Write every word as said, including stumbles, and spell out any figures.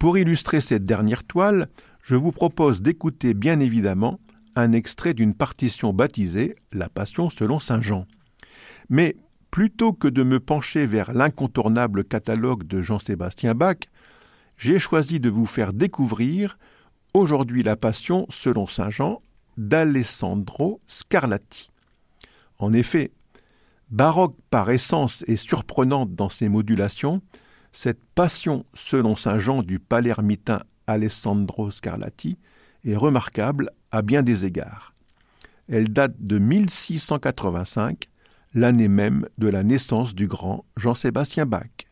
Pour illustrer cette dernière toile, je vous propose d'écouter bien évidemment un extrait d'une partition baptisée « La Passion selon saint Jean ». Mais plutôt que de me pencher vers l'incontournable catalogue de Jean-Sébastien Bach, j'ai choisi de vous faire découvrir aujourd'hui la Passion selon saint Jean d'Alessandro Scarlatti. En effet, baroque par essence et surprenante dans ses modulations, cette Passion selon saint Jean du palermitain Alessandro Scarlatti est remarquable à bien des égards. Elle date de mille six cent quatre-vingt-cinq, l'année même de la naissance du grand Jean-Sébastien Bach.